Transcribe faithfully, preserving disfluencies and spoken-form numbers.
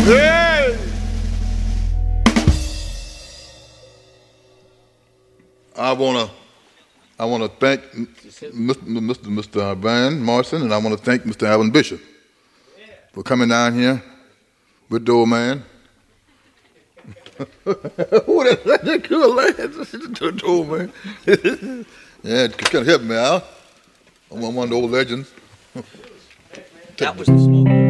Hey! I wanna, I wanna thank Mister Mister Mister Van Morrison, and I wanna thank Mister Allen Bishop for coming down here with the old man. Who that? That good lad, the old man. Yeah, kind of help me out. I'm one of the old legends. That was the smoke.